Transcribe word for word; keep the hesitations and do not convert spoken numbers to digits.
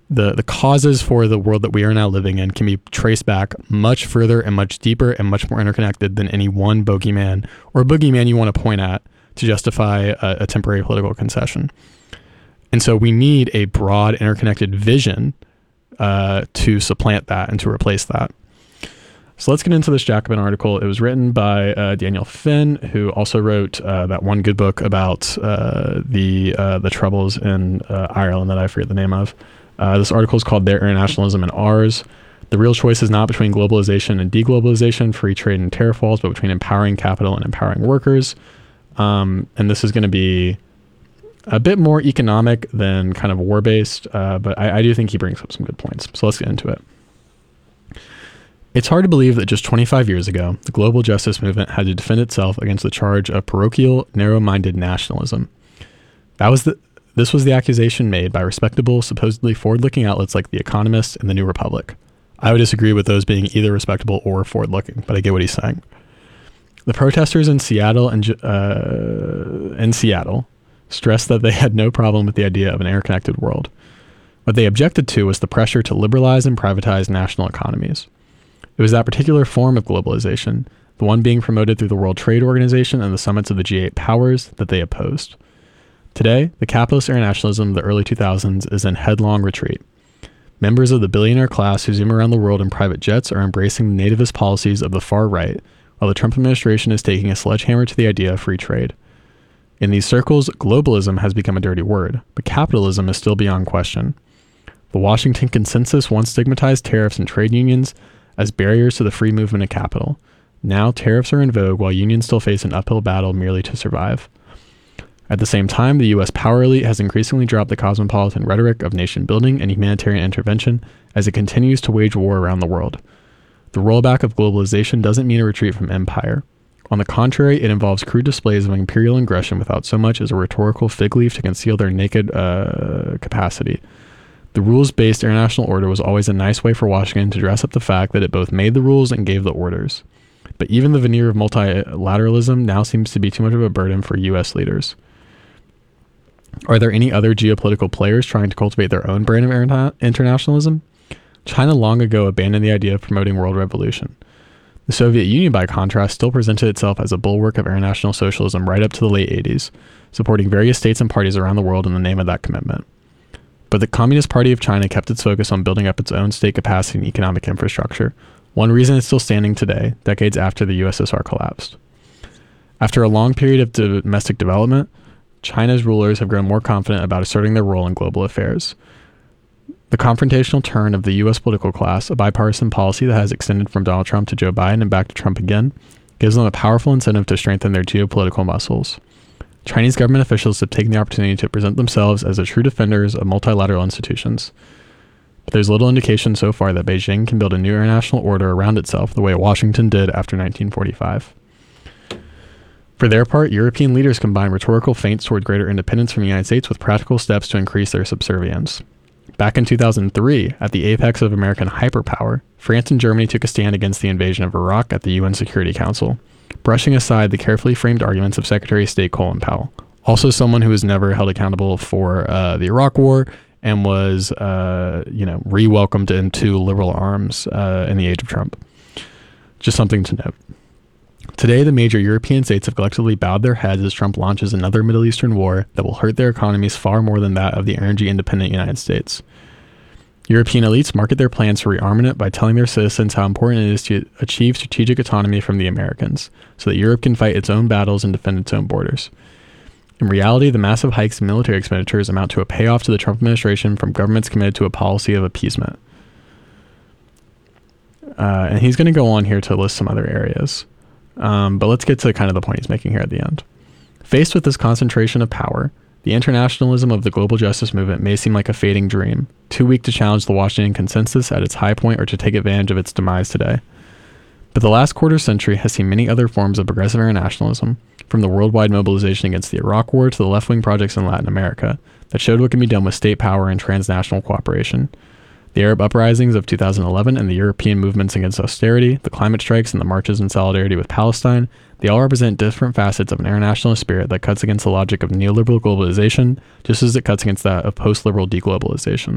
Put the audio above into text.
the the causes for the world that we are now living in can be traced back much further and much deeper and much more interconnected than any one bogeyman or boogeyman you want to point at to justify a, a temporary political concession. And so we need a broad, interconnected vision uh, to supplant that and to replace that. So let's get into this Jacobin article. It was written by uh, Daniel Finn, who also wrote uh, that one good book about uh, the uh, the troubles in uh, Ireland that I forget the name of. Uh, this article is called Their Internationalism and Ours. The real choice is not between globalization and deglobalization, free trade and tariff walls, but between empowering capital and empowering workers. Um, and this is going to be a bit more economic than kind of war-based, uh, but I, I do think he brings up some good points. So let's get into it. It's hard to believe that just twenty-five years ago, the global justice movement had to defend itself against the charge of parochial, narrow-minded nationalism. That was the This was the accusation made by respectable, supposedly forward-looking outlets like The Economist and The New Republic. I would disagree with those being either respectable or forward-looking, but I get what he's saying. The protesters in Seattle and uh, in Seattle stressed that they had no problem with the idea of an interconnected world. What they objected to was the pressure to liberalize and privatize national economies. It was that particular form of globalization, the one being promoted through the World Trade Organization and the summits of the G eight powers, that they opposed. Today, the capitalist internationalism of the early two thousands is in headlong retreat. Members of the billionaire class who zoom around the world in private jets are embracing the nativist policies of the far right, while the Trump administration is taking a sledgehammer to the idea of free trade. In these circles, globalism has become a dirty word, but capitalism is still beyond question. The Washington Consensus once stigmatized tariffs and trade unions as barriers to the free movement of capital. Now, tariffs are in vogue while unions still face an uphill battle merely to survive. At the same time, the U S power elite has increasingly dropped the cosmopolitan rhetoric of nation building and humanitarian intervention as it continues to wage war around the world. The rollback of globalization doesn't mean a retreat from empire. On the contrary, it involves crude displays of imperial aggression without so much as a rhetorical fig leaf to conceal their naked uh, capacity. The rules-based international order was always a nice way for Washington to dress up the fact that it both made the rules and gave the orders. But even the veneer of multilateralism now seems to be too much of a burden for U S leaders. Are there any other geopolitical players trying to cultivate their own brand of interna- internationalism? China long ago abandoned the idea of promoting world revolution. The Soviet Union, by contrast, still presented itself as a bulwark of international socialism right up to the late eighties, supporting various states and parties around the world in the name of that commitment. But the Communist Party of China kept its focus on building up its own state capacity and economic infrastructure, one reason it's still standing today, decades after the U S S R collapsed. After a long period of domestic development, China's rulers have grown more confident about asserting their role in global affairs. The confrontational turn of the U S political class, a bipartisan policy that has extended from Donald Trump to Joe Biden and back to Trump again, gives them a powerful incentive to strengthen their geopolitical muscles. Chinese government officials have taken the opportunity to present themselves as the true defenders of multilateral institutions. But there's little indication so far that Beijing can build a new international order around itself the way Washington did after nineteen forty-five. For their part, European leaders combine rhetorical feints toward greater independence from the United States with practical steps to increase their subservience. Back in two thousand three, at the apex of American hyperpower, France and Germany took a stand against the invasion of Iraq at the U N Security Council, brushing aside the carefully framed arguments of Secretary of State Colin Powell, also someone who was never held accountable for uh, the Iraq War and was, uh, you know, re-welcomed into liberal arms uh, in the age of Trump. Just something to note. Today, the major European states have collectively bowed their heads as Trump launches another Middle Eastern war that will hurt their economies far more than that of the energy-independent United States. European elites market their plans for rearmament by telling their citizens how important it is to achieve strategic autonomy from the Americans, so that Europe can fight its own battles and defend its own borders. In reality, the massive hikes in military expenditures amount to a payoff to the Trump administration from governments committed to a policy of appeasement. Uh, and he's going to go on here to list some other areas. Um, but let's get to kind of the point he's making here at the end. Faced with this concentration of power, the internationalism of the global justice movement may seem like a fading dream, too weak to challenge the Washington Consensus at its high point or to take advantage of its demise today. But the last quarter century has seen many other forms of progressive internationalism, from the worldwide mobilization against the Iraq War to the left-wing projects in Latin America, that showed what can be done with state power and transnational cooperation. The Arab uprisings of two thousand eleven and the European movements against austerity, the climate strikes and the marches in solidarity with Palestine, they all represent different facets of an internationalist spirit that cuts against the logic of neoliberal globalization, just as it cuts against that of post-liberal deglobalization.